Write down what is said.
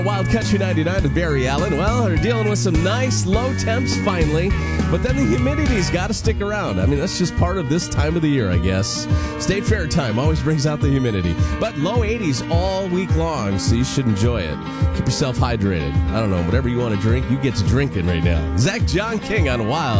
Wild Country 99 with Barry Allen. Well, they're dealing with some nice low temps finally, but then the humidity's got to stick around. I mean, that's just part of this time of the year, I guess. State Fair time always brings out the humidity, but low 80s all week long, so you should enjoy it. Keep yourself hydrated. I don't know, whatever you want to drink, you get to drinking right now. Zach John King on Wild.